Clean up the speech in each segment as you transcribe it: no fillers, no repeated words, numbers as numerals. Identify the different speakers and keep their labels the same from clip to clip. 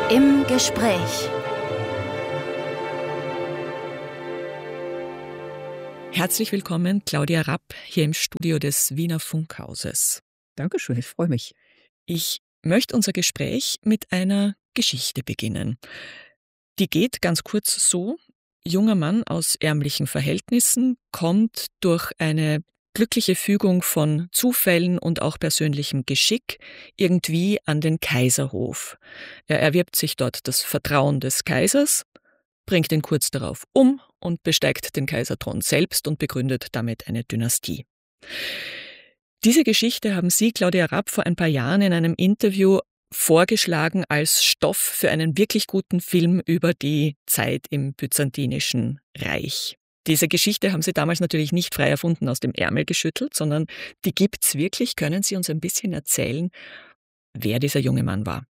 Speaker 1: Im Gespräch.
Speaker 2: Herzlich willkommen, Claudia Rapp, hier im Studio des Wiener Funkhauses.
Speaker 3: Dankeschön, ich freue mich.
Speaker 2: Ich möchte unser Gespräch mit einer Geschichte beginnen. Die geht ganz kurz so: Junger Mann aus ärmlichen Verhältnissen kommt durch eine glückliche Fügung von Zufällen und auch persönlichem Geschick irgendwie an den Kaiserhof. Er erwirbt sich dort das Vertrauen des Kaisers, bringt ihn kurz darauf um und besteigt den Kaiserthron selbst und begründet damit eine Dynastie. Diese Geschichte haben Sie, Claudia Rapp, vor ein paar Jahren in einem Interview vorgeschlagen als Stoff für einen wirklich guten Film über die Zeit im Byzantinischen Reich. Diese Geschichte haben Sie damals natürlich nicht frei erfunden, aus dem Ärmel geschüttelt, sondern die gibt's wirklich. Können Sie uns ein bisschen erzählen, wer dieser junge Mann war?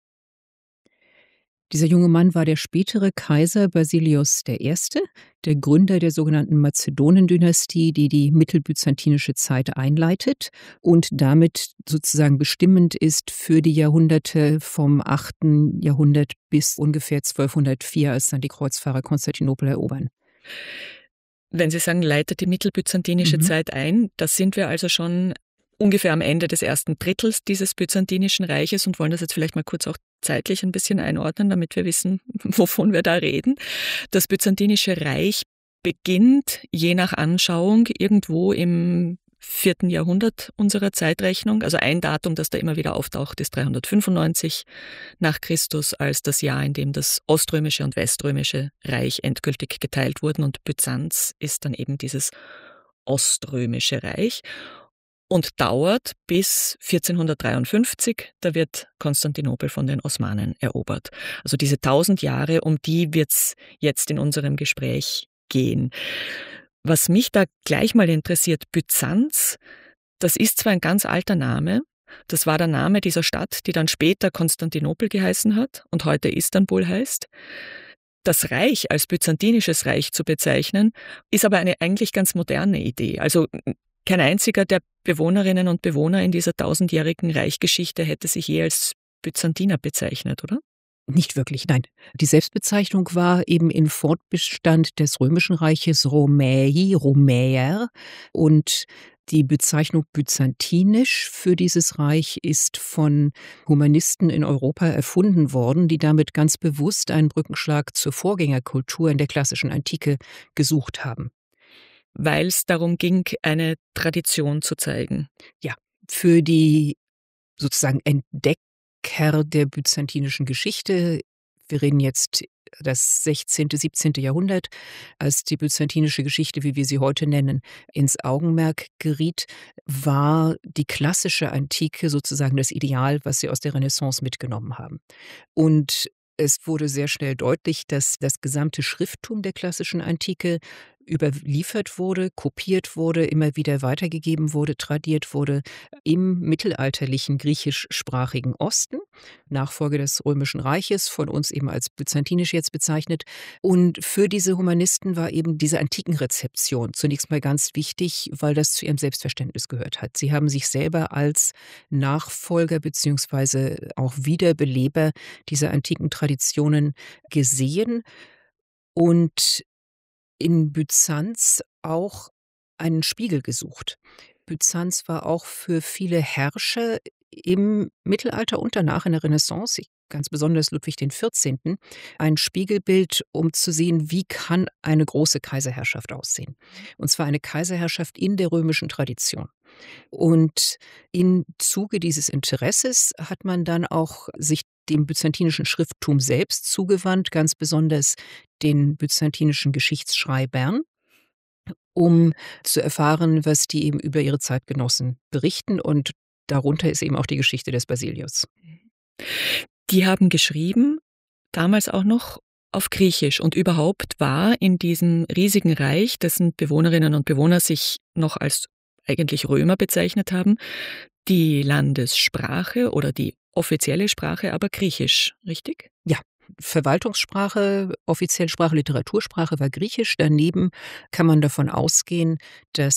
Speaker 3: Dieser junge Mann war der spätere Kaiser Basilios I., der Gründer der sogenannten Mazedonendynastie, die die mittelbyzantinische Zeit einleitet und damit sozusagen bestimmend ist für die Jahrhunderte vom 8. Jahrhundert bis ungefähr 1204, als dann die Kreuzfahrer Konstantinopel erobern.
Speaker 2: Wenn Sie sagen, leitet die mittelbyzantinische Zeit ein, da sind wir also schon ungefähr am Ende des ersten Drittels dieses byzantinischen Reiches und wollen das jetzt vielleicht mal kurz auch zeitlich ein bisschen einordnen, damit wir wissen, wovon wir da reden. Das byzantinische Reich beginnt, je nach Anschauung, irgendwo im 4. Jahrhundert unserer Zeitrechnung. Also ein Datum, das da immer wieder auftaucht, ist 395 nach Christus, als das Jahr, in dem das Oströmische und Weströmische Reich endgültig geteilt wurden. Und Byzanz ist dann eben dieses Oströmische Reich und dauert bis 1453. Da wird Konstantinopel von den Osmanen erobert. Also diese 1000 Jahre, um die wird es jetzt in unserem Gespräch gehen. Was mich da gleich mal interessiert, Byzanz, das ist zwar ein ganz alter Name, das war der Name dieser Stadt, die dann später Konstantinopel geheißen hat und heute Istanbul heißt. Das Reich als byzantinisches Reich zu bezeichnen, ist aber eine eigentlich ganz moderne Idee. Also kein einziger der Bewohnerinnen und Bewohner in dieser 1000-jährigen Reichsgeschichte hätte sich je als Byzantiner bezeichnet, oder?
Speaker 3: Nicht wirklich, nein. Die Selbstbezeichnung war eben in Fortbestand des Römischen Reiches Romäer, und die Bezeichnung byzantinisch für dieses Reich ist von Humanisten in Europa erfunden worden, die damit ganz bewusst einen Brückenschlag zur Vorgängerkultur in der klassischen Antike gesucht haben.
Speaker 2: Weil es darum ging, eine Tradition zu zeigen.
Speaker 3: Ja, für die sozusagen Entdecker der byzantinischen Geschichte, wir reden jetzt das 16., 17. Jahrhundert, als die byzantinische Geschichte, wie wir sie heute nennen, ins Augenmerk geriet, war die klassische Antike sozusagen das Ideal, was sie aus der Renaissance mitgenommen haben. Und es wurde sehr schnell deutlich, dass das gesamte Schrifttum der klassischen Antike überliefert wurde, kopiert wurde, immer wieder weitergegeben wurde, tradiert wurde im mittelalterlichen griechischsprachigen Osten, Nachfolge des Römischen Reiches, von uns eben als byzantinisch jetzt bezeichnet. Und für diese Humanisten war eben diese Antikenrezeption zunächst mal ganz wichtig, weil das zu ihrem Selbstverständnis gehört hat. Sie haben sich selber als Nachfolger bzw. auch Wiederbeleber dieser antiken Traditionen gesehen und in Byzanz auch einen Spiegel gesucht. Byzanz war auch für viele Herrscher im Mittelalter und danach in der Renaissance, ganz besonders Ludwig XIV., ein Spiegelbild, um zu sehen, wie kann eine große Kaiserherrschaft aussehen. Und zwar eine Kaiserherrschaft in der römischen Tradition. Und im Zuge dieses Interesses hat man dann auch sich dem byzantinischen Schrifttum selbst zugewandt, ganz besonders den byzantinischen Geschichtsschreibern, um zu erfahren, was die eben über ihre Zeitgenossen berichten. Und darunter ist eben auch die Geschichte des Basilios.
Speaker 2: Die haben geschrieben, damals auch noch auf Griechisch. Und überhaupt war in diesem riesigen Reich, dessen Bewohnerinnen und Bewohner sich noch als eigentlich Römer bezeichnet haben, die Landessprache oder die offizielle Sprache aber Griechisch, richtig?
Speaker 3: Ja, Verwaltungssprache, offizielle Sprache, Literatursprache war Griechisch. Daneben kann man davon ausgehen, dass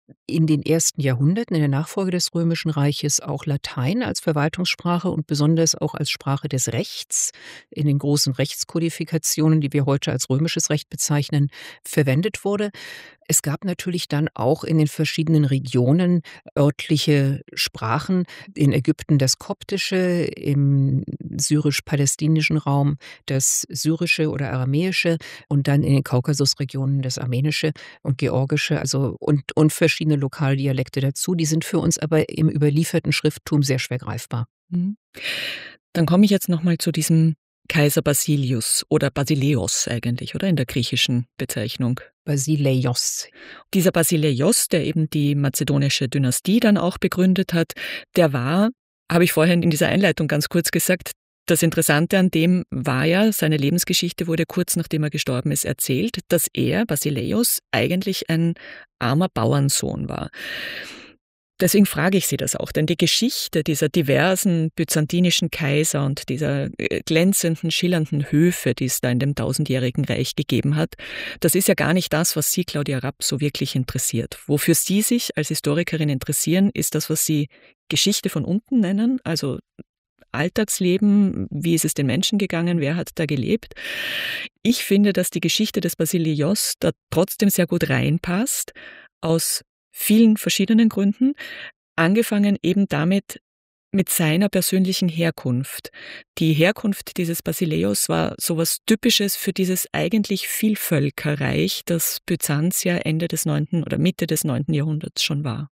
Speaker 3: in den ersten Jahrhunderten, in der Nachfolge des Römischen Reiches, auch Latein als Verwaltungssprache und besonders auch als Sprache des Rechts in den großen Rechtskodifikationen, die wir heute als römisches Recht bezeichnen, verwendet wurde. Es gab natürlich dann auch in den verschiedenen Regionen örtliche Sprachen. In Ägypten das Koptische, im syrisch-palästinischen Raum das Syrische oder Aramäische und dann in den Kaukasusregionen das Armenische und Georgische, also und verschiedene Lokaldialekte dazu. Die sind für uns aber im überlieferten Schrifttum sehr schwer greifbar.
Speaker 2: Mhm. Dann komme ich jetzt noch mal zu diesem Kaiser Basilius oder Basileos eigentlich, oder in der griechischen Bezeichnung?
Speaker 3: Basileios.
Speaker 2: Dieser Basileios, der eben die mazedonische Dynastie dann auch begründet hat, der war, habe ich vorhin in dieser Einleitung ganz kurz gesagt, das Interessante an dem war ja, seine Lebensgeschichte wurde kurz nachdem er gestorben ist erzählt, dass er, Basileios, eigentlich ein armer Bauernsohn war. Deswegen frage ich Sie das auch, denn die Geschichte dieser diversen byzantinischen Kaiser und dieser glänzenden, schillernden Höfe, die es da in dem tausendjährigen Reich gegeben hat, das ist ja gar nicht das, was Sie, Claudia Rapp, so wirklich interessiert. Wofür Sie sich als Historikerin interessieren, ist das, was Sie Geschichte von unten nennen, also Alltagsleben, wie ist es den Menschen gegangen, wer hat da gelebt. Ich finde, dass die Geschichte des Basileios da trotzdem sehr gut reinpasst, aus vielen verschiedenen Gründen, angefangen eben damit mit seiner persönlichen Herkunft. Die Herkunft dieses Basileios war sowas Typisches für dieses eigentlich Vielvölkerreich, das Byzanz ja Ende des 9. oder Mitte des 9. Jahrhunderts schon war.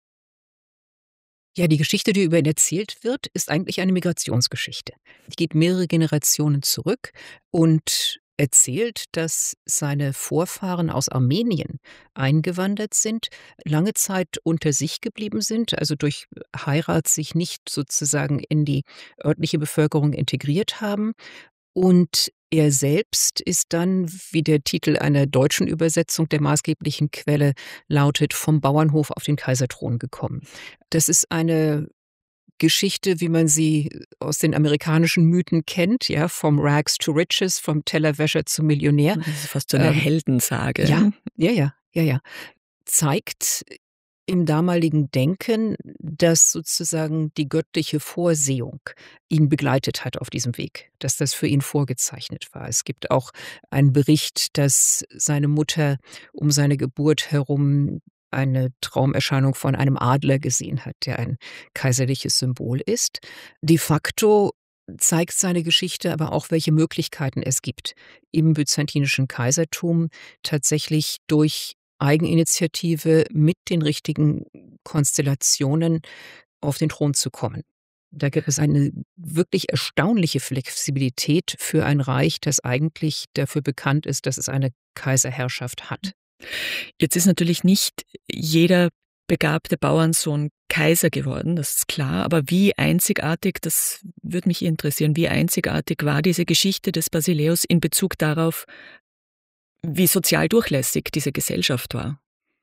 Speaker 3: Ja, die Geschichte, die über ihn erzählt wird, ist eigentlich eine Migrationsgeschichte. Die geht mehrere Generationen zurück und erzählt, dass seine Vorfahren aus Armenien eingewandert sind, lange Zeit unter sich geblieben sind, also durch Heirat sich nicht sozusagen in die örtliche Bevölkerung integriert haben. Und er selbst ist dann, wie der Titel einer deutschen Übersetzung der maßgeblichen Quelle lautet, vom Bauernhof auf den Kaiserthron gekommen. Das ist eine Geschichte, wie man sie aus den amerikanischen Mythen kennt, ja, vom Rags to Riches, vom Tellerwäscher zum Millionär.
Speaker 2: Das ist fast so eine Heldensage.
Speaker 3: Ja, ja. Zeigt im damaligen Denken, dass sozusagen die göttliche Vorsehung ihn begleitet hat auf diesem Weg, dass das für ihn vorgezeichnet war. Es gibt auch einen Bericht, dass seine Mutter um seine Geburt herum eine Traumerscheinung von einem Adler gesehen hat, der ein kaiserliches Symbol ist. De facto zeigt seine Geschichte aber auch, welche Möglichkeiten es gibt, im byzantinischen Kaisertum tatsächlich durch Eigeninitiative mit den richtigen Konstellationen auf den Thron zu kommen. Da gibt es eine wirklich erstaunliche Flexibilität für ein Reich, das eigentlich dafür bekannt ist, dass es eine Kaiserherrschaft hat.
Speaker 2: Jetzt ist natürlich nicht jeder begabte Bauernsohn Kaiser geworden, das ist klar, aber wie einzigartig, das würde mich interessieren, wie einzigartig war diese Geschichte des Basileios in Bezug darauf, wie sozial durchlässig diese Gesellschaft war?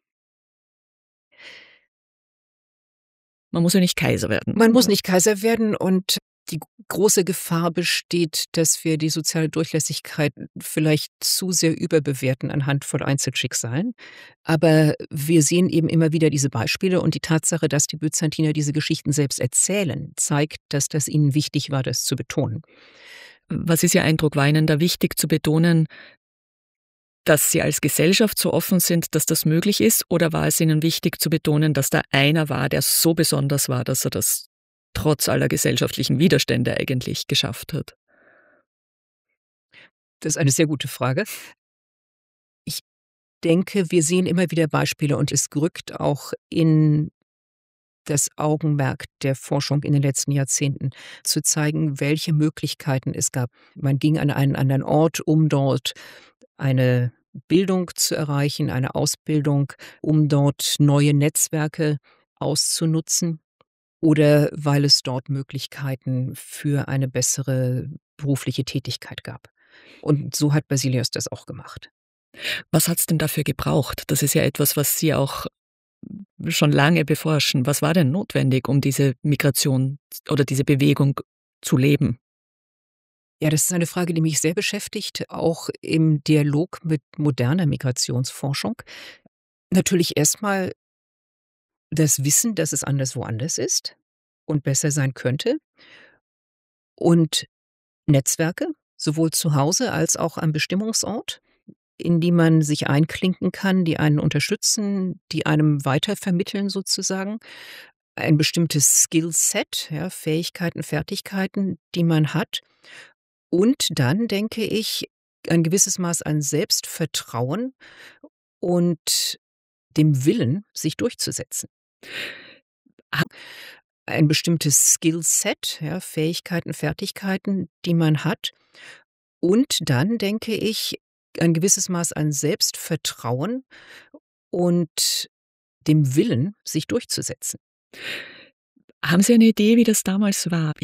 Speaker 2: Man muss ja nicht Kaiser werden.
Speaker 3: Man muss nicht Kaiser werden und die große Gefahr besteht, dass wir die soziale Durchlässigkeit vielleicht zu sehr überbewerten anhand von Einzelschicksalen. Aber wir sehen eben immer wieder diese Beispiele und die Tatsache, dass die Byzantiner diese Geschichten selbst erzählen, zeigt, dass das ihnen wichtig war, das zu betonen.
Speaker 2: Was ist Ihr Eindruck? War Ihnen da wichtig zu betonen, dass Sie als Gesellschaft so offen sind, dass das möglich ist? Oder war es Ihnen wichtig zu betonen, dass da einer war, der so besonders war, dass er das trotz aller gesellschaftlichen Widerstände eigentlich geschafft hat?
Speaker 3: Das ist eine sehr gute Frage. Ich denke, wir sehen immer wieder Beispiele und es rückt auch in das Augenmerk der Forschung in den letzten Jahrzehnten, zu zeigen, welche Möglichkeiten es gab. Man ging an einen anderen Ort, um dort eine Bildung zu erreichen, eine Ausbildung, um dort neue Netzwerke auszunutzen oder weil es dort Möglichkeiten für eine bessere berufliche Tätigkeit gab. Und so hat Basilius das auch gemacht.
Speaker 2: Was hat's denn dafür gebraucht? Das ist ja etwas, was Sie auch schon lange beforschen. Was war denn notwendig, um diese Migration oder diese Bewegung zu leben?
Speaker 3: Ja, das ist eine Frage, die mich sehr beschäftigt, auch im Dialog mit moderner Migrationsforschung. Natürlich erstmal das Wissen, dass es anderswo anders ist und besser sein könnte und Netzwerke, sowohl zu Hause als auch am Bestimmungsort, in die man sich einklinken kann, die einen unterstützen, die einem weitervermitteln sozusagen. Ein bestimmtes Skillset, ja, Fähigkeiten, Fertigkeiten, die man hat. Und dann denke ich, ein gewisses Maß an Selbstvertrauen und dem Willen, sich durchzusetzen. Ein bestimmtes Skillset, ja, Fähigkeiten, Fertigkeiten, die man hat. Und dann denke ich, ein gewisses Maß an Selbstvertrauen und dem Willen, sich durchzusetzen.
Speaker 2: Haben Sie eine Idee, wie das damals war?